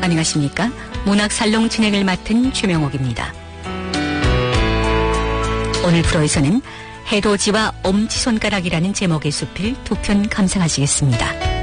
안녕하십니까. 문학살롱 진행을 맡은 최명옥입니다. 오늘 프로에서는 해돋이와 엄지손가락이라는 제목의 숲을 두 편 감상하시겠습니다.